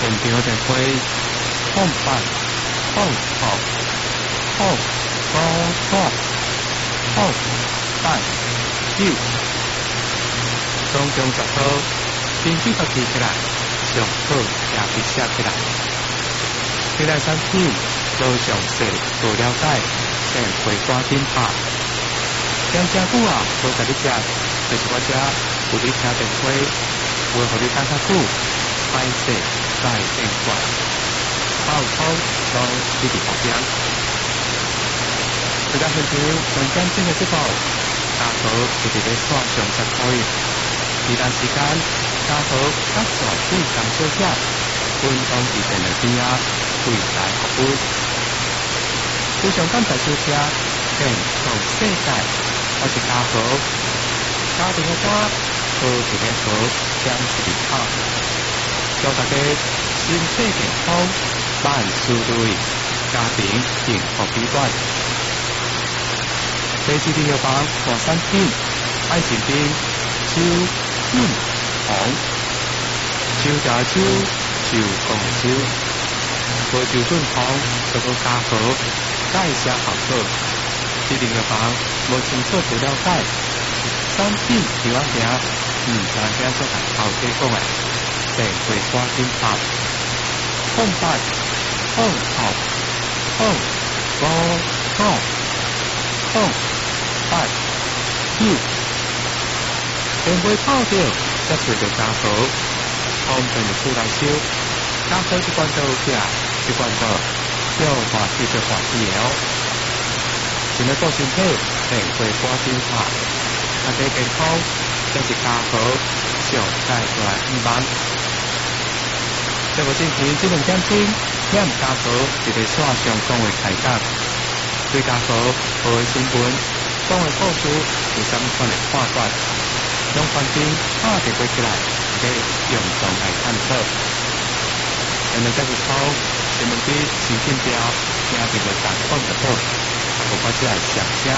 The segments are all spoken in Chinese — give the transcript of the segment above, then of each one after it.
现场就会空白、空头、空高空、空白、右，总共10套，根据家己起来，上好也笔写起来。这类产品无详细、无了解，先回赶紧拍。讲真久啊，无甲你食，就是我遮有你听电话，会互你等较久，歹势再变怪，爆粗都你伫后边。这个现场完整整个节目，家豪就伫咧线上接口音，其他时间家豪甲大队同小姐分享伫电脑边啊，柜台服务。非常感谢收听，健康世界，我是家豪，家庭的家，好一个好，将一个好，祝大家身体健康，万事如意，家庭幸福美满。第四天药房大产品，爱心冰、酒、饮、红，酒加酒，酒讲酒，无酒炖汤，就好加好，介绍好好。这间药房无清楚不了解，产品伫我遐，唔知影做同头家讲诶，便会赶紧拍，空白、空头、空高空、空白右，电话泡着，才找着家豪，方便入厝内收。家豪一罐都有食，一罐都要欢喜就欢喜的哦。想要顾身体，便会赶紧拍。身体健康，才是家豪上介大希望。节目进行这2点钟，欠家豪一个线上讲话开讲，对家豪好的新闻、讲的故事有啥物款的判断，用环境打电话起来，给用上来探讨。下面再去考新闻机新进标，听这个感况就好，我只来上声。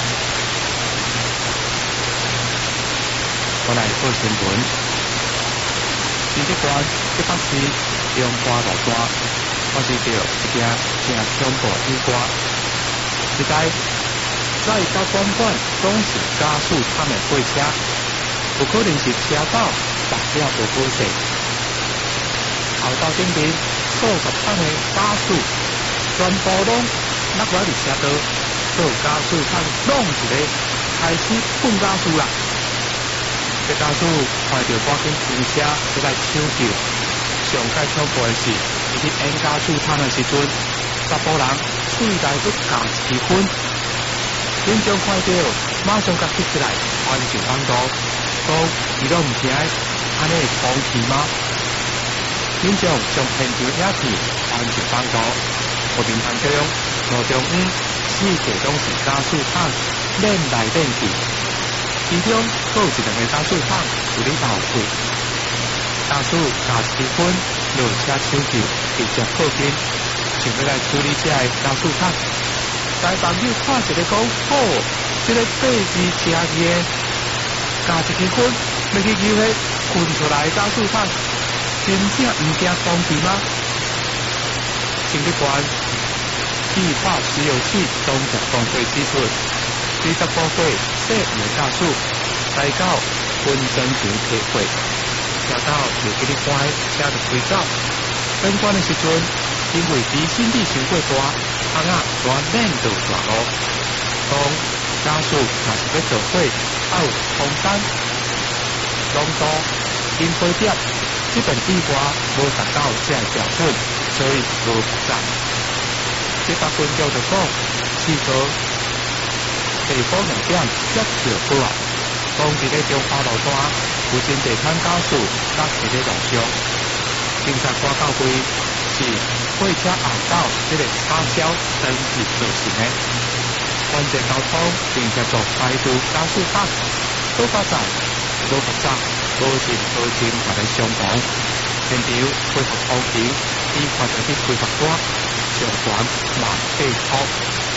我来报新闻。前一段这北市中华路段发生着一件正恐怖意外，一台载甲管管总是加速厂的货车，有可能是车道砸了无保险，后道顶面数十桶的加速全部拢落来伫车道，做加速厂拢一个开始放加速啦。这加速看到赶紧停车出来抢救，上界恐怖的是，伊伫演加速厂的时阵，10甫人嘴内都加1支烟。民众看到，马上甲起起来，安全帮助，讲伊都唔惊，安尼会通气吗？民众将现场影片安全帮助，和平当中，路中央4个拢是加速厂练来练去。其中，还有1个加速厂有咧闹鬼，加速加1支烟，落车抢救，直接报警，想要来处理这个加速厂。台朋友看一个讲，哦，这个8支车的加1支烟，要去救迄喷出来的加速厂，真正唔惊空气吗？前一关，气化石油气总值公会指出。20公岁细微加速，来到分钟前开会，车道又给你关，车就开走。本关的时阵，因为离心力伤过大，车仔全面到大路，讲加速若是要做伙，要有空间、浓度、因火点，这份意外无达到这个标准，所以无负责。这8分钟就讲，四个。地方2点接着过来，讲伫咧中华路段有真地摊加速，甲一个路上，警察赶到位是货车后道这个插销灯是造成的，关键交通并接着排除加速厂，都发站，无发站，无前无前或者相同，现场恢复通行，依看到啲规划单，上传慢地图。